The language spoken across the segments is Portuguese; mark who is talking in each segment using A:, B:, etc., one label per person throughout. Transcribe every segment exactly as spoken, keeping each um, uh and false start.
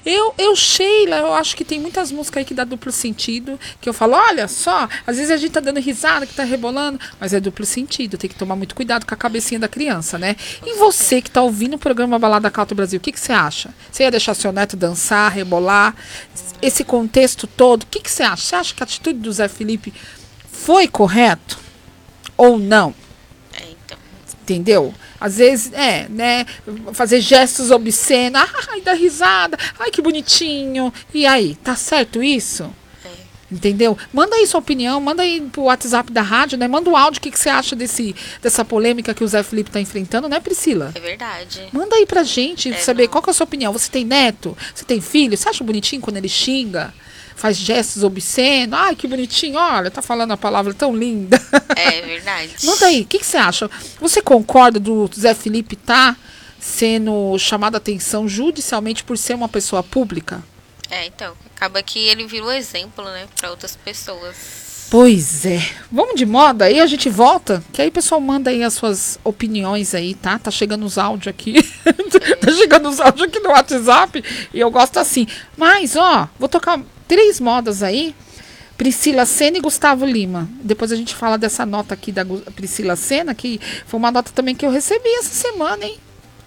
A: Eu, eu, Sheila, eu acho que tem muitas músicas aí que dá duplo sentido, que eu falo, olha só, às vezes a gente tá dando risada, que tá rebolando, mas é duplo sentido, tem que tomar muito cuidado com a cabecinha da criança, né? E você que tá ouvindo o programa Balada Country Brasil, o que que você acha? Você ia deixar seu neto dançar, rebolar? Esse contexto todo, o que que você acha? Você acha que a atitude do Zé Felipe foi correto ou não?
B: É, então.
A: Entendeu? Às vezes, é, né, fazer gestos obscenos, ai, dá risada, ai, que bonitinho. E aí, tá certo isso?
B: É.
A: Entendeu? Manda aí sua opinião, manda aí pro WhatsApp da rádio, né? Manda o áudio, o que, que você acha desse, dessa polêmica que o Zé Felipe tá enfrentando, né, Priscila?
B: É verdade.
A: Manda aí pra gente
B: É,
A: saber
B: não.
A: qual que é a sua opinião. Você tem neto? Você tem filho? Você acha bonitinho quando ele xinga? Faz gestos obscenos? Ai, que bonitinho, olha, tá falando a palavra tão linda.
B: É verdade.
A: Manda aí, o que, que você acha? Você concorda do Zé Felipe tá sendo chamado a atenção judicialmente por ser uma pessoa pública?
B: É, então. Acaba que ele virou exemplo, né, para outras pessoas.
A: Pois é. Vamos de moda, aí a gente volta, que aí o pessoal manda aí as suas opiniões aí, tá? Tá chegando os áudios aqui. Tá chegando os áudios aqui no WhatsApp e eu gosto assim. Mas, ó, vou tocar três modas aí. Priscila Senna e Gustavo Lima. Depois a gente fala dessa nota aqui da Gu- Priscila Senna, que foi uma nota também que eu recebi essa semana, hein?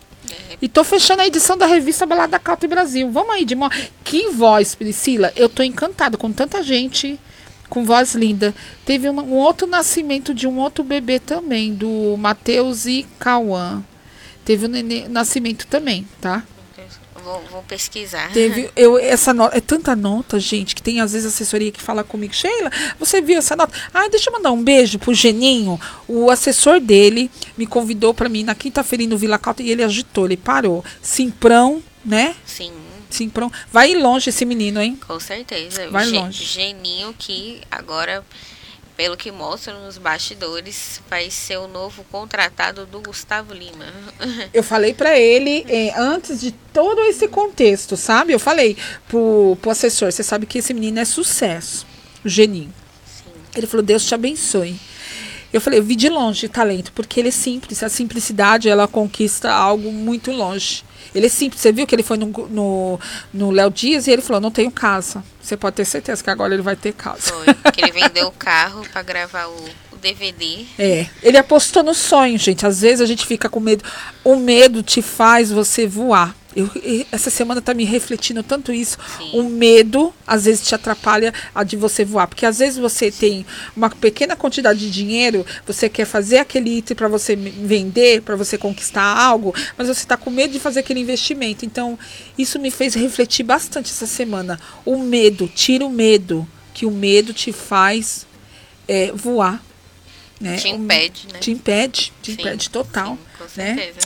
B: É,
A: E tô fechando a edição da revista Balada Country Brasil. Vamos aí, de mo... Que voz, Priscila. Eu tô encantada com tanta gente com voz linda. Teve um, um outro nascimento de um outro bebê também, do Matheus e Cauã. Teve um nenê- nascimento também, tá?
B: vou, vou pesquisar.
A: Teve, eu, essa nota, é tanta nota, gente, que tem às vezes assessoria que fala comigo, Sheila, você viu essa nota? Ai, deixa eu mandar um beijo pro Geninho. O assessor dele me convidou pra mim na quinta-feira no Vila Country e ele agitou, ele parou. Simprão, né?
B: Sim,
A: Simprão. Vai longe esse menino, hein?
B: com certeza.
A: Vai
B: Ge-
A: longe.
B: Geninho que agora, pelo que mostra nos bastidores, vai ser o novo contratado do Gustavo Lima.
A: Eu falei pra ele, eh, antes de todo esse contexto, sabe? Eu falei pro, pro assessor, você sabe que esse menino é sucesso, o Geninho.
B: Sim.
A: Ele falou, Deus te abençoe. Eu falei, eu vi de longe talento, porque ele é simples. A simplicidade, ela conquista algo muito longe. Ele é simples. Você viu que ele foi no, no, no Léo Dias e ele falou, não tenho casa. Você pode ter certeza que agora ele vai ter casa.
B: Foi. Que ele vendeu o carro pra gravar o, o D V D.
A: É, ele apostou no sonho, gente. Às vezes a gente fica com medo. O medo te faz você voar. Eu, e- essa semana tá me refletindo tanto isso.
B: Sim.
A: O medo, às vezes, te atrapalha a de você voar. Porque às vezes você tem uma pequena quantidade de dinheiro, você quer fazer aquele item para você me- vender, para você conquistar algo, mas você tá com medo de fazer aquele investimento. Então, isso me fez refletir bastante essa semana. O medo, tira o medo, que o medo te faz é, voar. Né?
B: Te
A: O-
B: impede, né?
A: Te impede, te
B: Sim,
A: impede total.
B: sim, com
A: né?
B: certeza.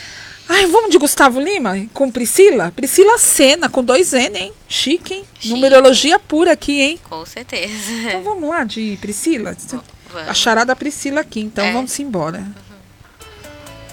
A: Ai, vamos de Gustavo Lima com Priscila? Priscila Senna, com dois N, hein? Chique, hein?
B: Chique.
A: Numerologia pura aqui, hein?
B: Com certeza.
A: Então vamos lá de Priscila?
B: Vamos.
A: A charada da Priscila aqui, então
B: É.
A: vamos embora.